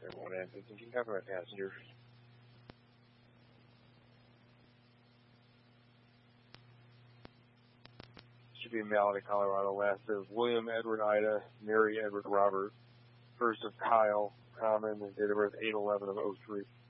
Everyone answers. Thank you. Have my passenger. Should be in Malady, Colorado. Last of William Edward Ida, Mary Edward Robert. First of Kyle Common, date of birth 8/11/03.